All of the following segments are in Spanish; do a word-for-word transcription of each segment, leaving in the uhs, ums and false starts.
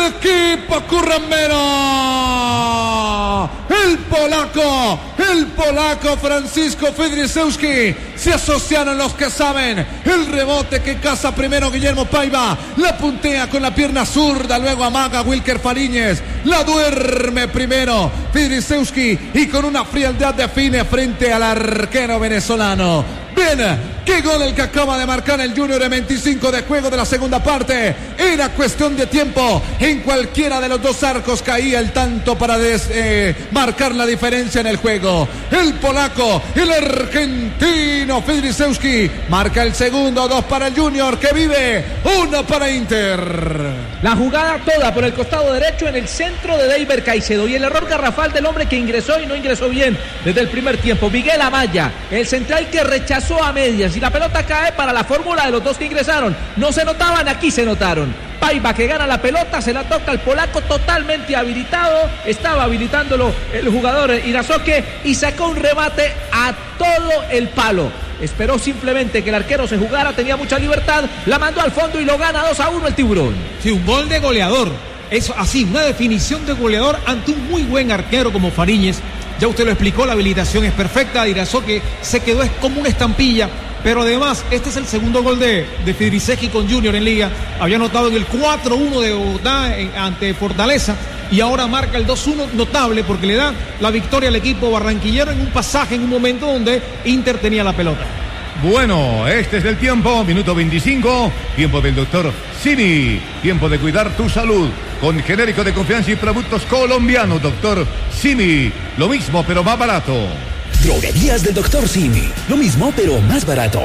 equipo currambero. El polaco, el polaco Francisco Fedrisewski. Se asociaron los que saben. El rebote que caza primero Guillermo Paiva. La puntea con la pierna zurda. Luego amaga Wilker Fariñez. La duerme primero Fedrisewski. Y con una frialdad define frente al arquero venezolano. Bien, qué gol el que acaba de marcar el Junior en veinticinco de juego de la segunda parte. Era cuestión de tiempo. En cualquiera de los dos arcos caía el tanto para des, eh, marcar la diferencia en el juego. El polaco, el argentino Fedrisewski marca el segundo, dos para el Junior que vive, uno para Inter. La jugada toda por el costado derecho en el centro de Deiber Caicedo y el error garrafal del hombre que ingresó y no ingresó bien desde el primer tiempo. Miguel Amaya, el central que rechazó a medias y la pelota cae para la fórmula de los dos que ingresaron. No se notaban, aquí se notaron. Paiva que gana la pelota, se la toca al polaco totalmente habilitado, estaba habilitándolo el jugador Irazoque y sacó un remate a todo el palo. Esperó simplemente que el arquero se jugara, tenía mucha libertad, la mandó al fondo y lo gana dos a uno el Tiburón. Sí, un gol de goleador, eso así, una definición de goleador ante un muy buen arquero como Fariñez. Ya usted lo explicó, la habilitación es perfecta, Irazoque se quedó es como una estampilla. Pero además, este es el segundo gol de, de Fedrisewski con Junior en Liga. Había anotado en el cuatro uno de Bogotá en, ante Fortaleza. Y ahora marca el dos uno notable porque le da la victoria al equipo barranquillero en un pasaje, en un momento donde Inter tenía la pelota. Bueno, este es el tiempo, minuto veinticinco, tiempo del doctor Simi, tiempo de cuidar tu salud con genérico de confianza y productos colombianos, doctor Simi, lo mismo pero más barato. Droguerías del doctor Simi, lo mismo pero más barato.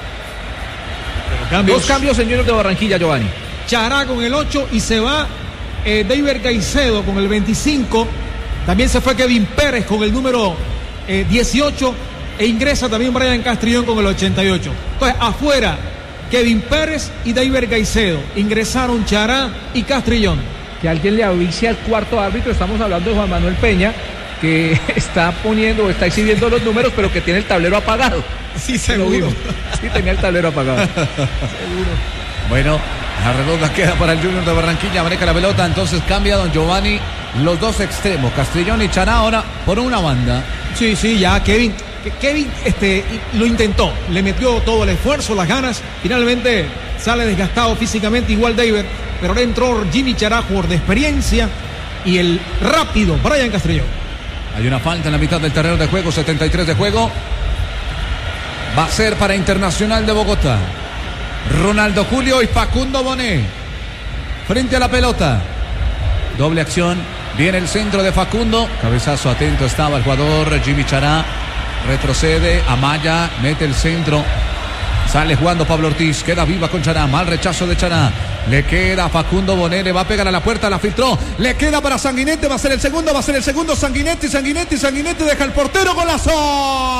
Cambios. Dos cambios en Junior de Barranquilla, Giovanni. Chará con el ocho y se va eh, Deiber Caicedo con el veinticinco. También se fue Kevin Pérez con el número eh, dieciocho e ingresa también Brian Castrillón con el ochenta y ocho. Entonces afuera Kevin Pérez y Deiber Caicedo. Ingresaron Chará y Castrillón. Que alguien le avise al cuarto árbitro, estamos hablando de Juan Manuel Peña, que está poniendo, está exhibiendo los números, pero que tiene el tablero apagado. Sí, seguro. Sí, tenía el tablero apagado. Seguro. Bueno, la redonda queda para el Junior de Barranquilla, maneja la pelota, entonces cambia don Giovanni los dos extremos, Castrillón y Chará ahora por una banda. Sí, sí, ya Kevin, Kevin este, lo intentó, le metió todo el esfuerzo, las ganas, finalmente sale desgastado físicamente igual Deiber, pero ahora entró Jimmy Chará, jugador de experiencia, y el rápido Brian Castrillón. Hay una falta en la mitad del terreno de juego, setenta y tres de juego. Va a ser para Internacional de Bogotá. Ronaldo Julio y Facundo Bonet frente a la pelota. Doble acción. Viene el centro de Facundo. Cabezazo atento estaba el jugador Jimmy Chará. Retrocede. Amaya mete el centro. Sale jugando Pablo Ortiz. Queda viva con Chará. Mal rechazo de Chará. Le queda a Facundo Bonet. Le va a pegar a la puerta. La filtró. Le queda para Sanguinetti. Va a ser el segundo. Va a ser el segundo. Sanguinetti. Sanguinetti. Sanguinetti deja el portero. Golazo.